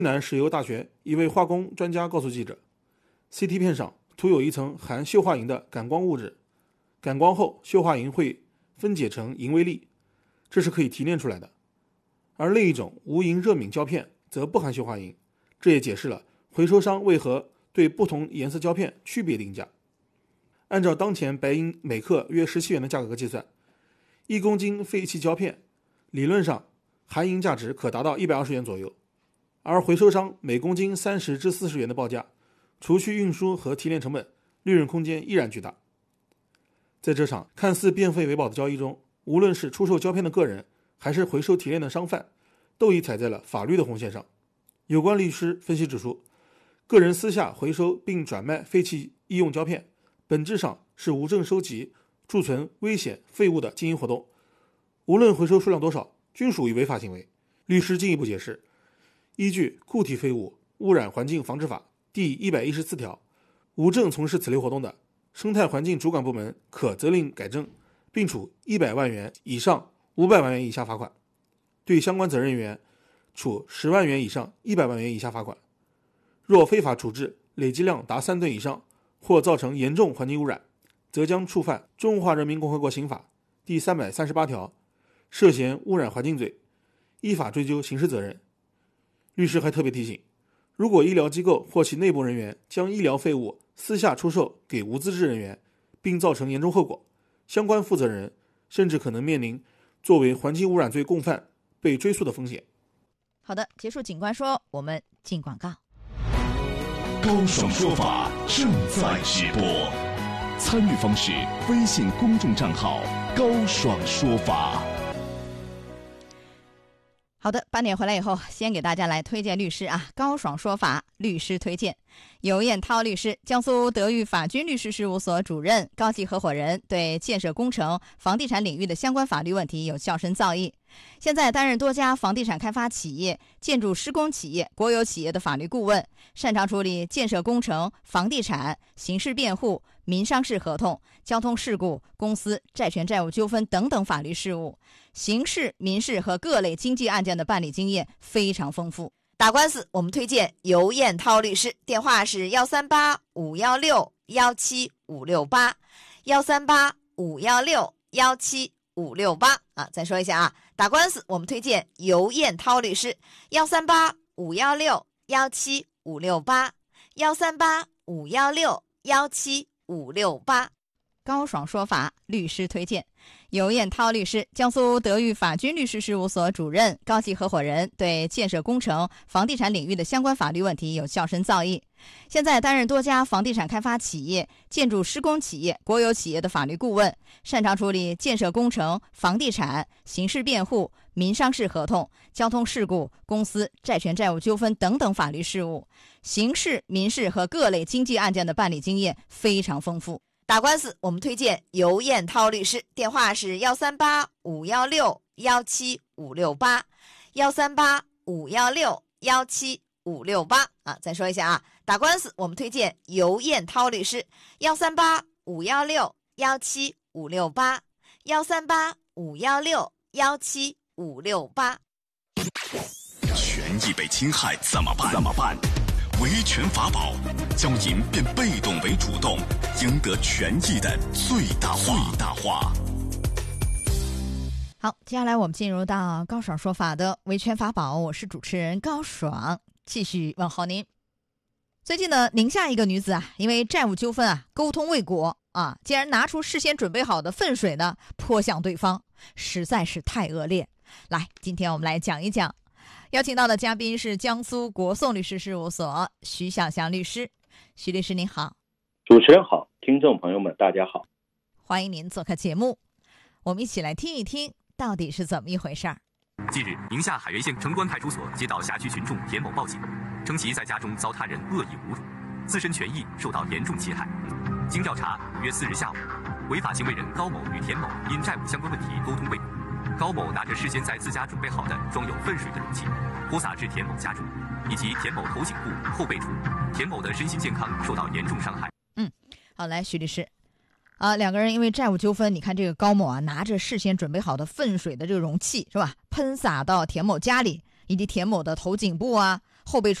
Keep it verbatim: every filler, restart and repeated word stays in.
南石油大学一位化工专家告诉记者， C T 片上涂有一层含溴化银的感光物质，感光后溴化银会分解成银微粒，这是可以提炼出来的。而另一种无银热敏胶片则不含溴化银，这也解释了回收商为何对不同颜色胶片区别定价。按照当前白银每克约十七元的价格计算，一公斤废弃胶片理论上含银价值可达到一百二十元左右，而回收商每公斤三十至四十元的报价，除去运输和提炼成本，利润空间依然巨大。在这场看似变废为宝的交易中，无论是出售胶片的个人，还是回收提炼的商贩，都已踩在了法律的红线上。有关律师分析指出，个人私下回收并转卖废弃医用胶片，本质上是无证收集、贮存危险废物的经营活动，无论回收数量多少，均属于违法行为。律师进一步解释，依据《固体废物污染环境防治法》第一百一十四条，无证从事此类活动的，生态环境主管部门可责令改正，并处一百万元以上五百万元以下罚款，对相关责任人员处十万元以上一百万元以下罚款。若非法处置累计量达三吨以上，或造成严重环境污染，则将触犯《中华人民共和国刑法》第三百三十八条，涉嫌污染环境罪，依法追究刑事责任。律师还特别提醒，如果医疗机构或其内部人员将医疗废物私下出售给无资质人员，并造成严重后果，相关负责人甚至可能面临作为环境污染罪共犯被追诉的风险。 好的，结束警官说，我们进广告。 高爽说法正在直播，参与方式：微信公众账号高爽说法。 好的，八点回来以后，先给大家来推荐律师啊，高爽说法律师推荐。尤彦涛律师，江苏德裕法军律师事务所主任、高级合伙人，对建设工程、房地产领域的相关法律问题有较深造诣。现在担任多家房地产开发企业、建筑施工企业、国有企业的法律顾问，擅长处理建设工程、房地产、刑事辩护、民商事合同、交通事故、公司债权债务纠纷等等法律事务，刑事、民事和各类经济案件的办理经验非常丰富。打官司我们推荐尤彦涛律师，电话是幺三八五幺六幺七五六八，幺三八五幺六幺七五六八啊，再说一下啊，打官司我们推荐尤彦涛律师，幺三八五幺六幺七五六八，幺三八五幺六幺七五六八。高爽说法律师推荐，尤彦涛律师，江苏德裕法军律师事务所主任、高级合伙人，对建设工程、房地产领域的相关法律问题有较深造诣。现在担任多家房地产开发企业、建筑施工企业、国有企业的法律顾问，擅长处理建设工程、房地产、刑事辩护、民商事合同、交通事故、公司债权债务纠纷等等法律事务，刑事、民事和各类经济案件的办理经验非常丰富。打官司我们推荐尤彦涛律师，电话是幺三八五幺六幺七五六八，幺三八五幺六幺七五六八啊，再说一下啊，打官司我们推荐尤彦涛律师，幺三八五幺六幺七五六八，幺三八五幺六幺七五六八。 权益被侵害怎么办？怎么办？维权法宝，将赢变被动为主动，赢得权益的最大化。最大化。 好，接下来我们进入到高爽说法的维权法宝，我是主持人高爽，继续问候您。最近呢，宁夏一个女子啊，因为债务纠纷啊，沟通未果啊，竟然拿出事先准备好的粪水呢泼向对方，实在是太恶劣。来，今天我们来讲一讲。邀请到的嘉宾是江苏国讼律师事务所徐小祥律师。徐律师您好。 主持人好，听众朋友们大家好， 欢迎您做客节目，我们一起来听一听到底是怎么一回事儿。 近日，宁夏海原县城关派出所接到辖区群众田某报警，称其在家中遭他人恶意侮辱，自身权益受到严重侵害。经调查，五月四日下午，违法行为人高某与田某因债务相关问题沟通未果。高某拿着事先在自家准备好的装有粪水的容器，泼洒至田某家中，以及田某头颈部、后背处，田某的身心健康受到严重伤害。 嗯，好，来徐律师，啊，两个人因为债务纠纷，你看这个高某啊，拿着事先准备好的粪水的这个容器是吧，喷洒到田某家里，以及田某的头颈部啊、 后备